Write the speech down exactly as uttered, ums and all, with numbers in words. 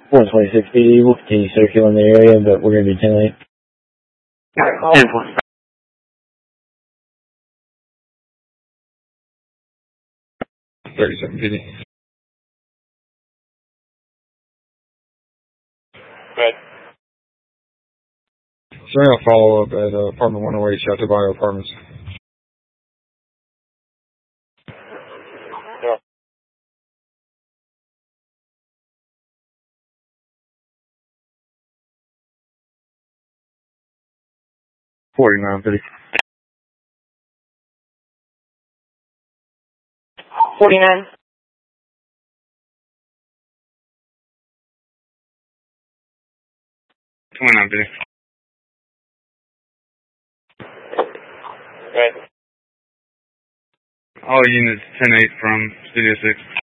one twenty-six P D, we'll continue circulating the area, but we're going to be ten eight. ten four. thirty-seven P D. Good. So I'm going to follow up at uh, apartment one oh eight, Chateau Bio Apartments. Yeah. forty-nine P D. forty-nine. twenty-nine P D. Good. All units ten eight from Studio six.